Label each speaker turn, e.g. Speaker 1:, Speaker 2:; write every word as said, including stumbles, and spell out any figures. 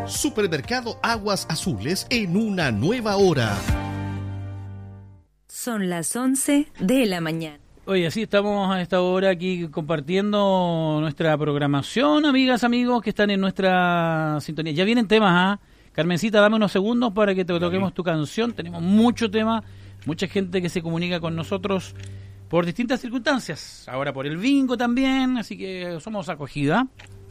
Speaker 1: Supermercado Aguas Azules en una nueva hora.
Speaker 2: Son las once de la mañana.
Speaker 3: Oye, así estamos a esta hora aquí compartiendo nuestra programación, amigas, amigos que están en nuestra sintonía. Ya vienen temas, ¿ah? Carmencita, dame unos segundos para que te toquemos tu canción. Tenemos mucho tema, mucha gente que se comunica con nosotros por distintas circunstancias. Ahora por el bingo también, así que somos acogida.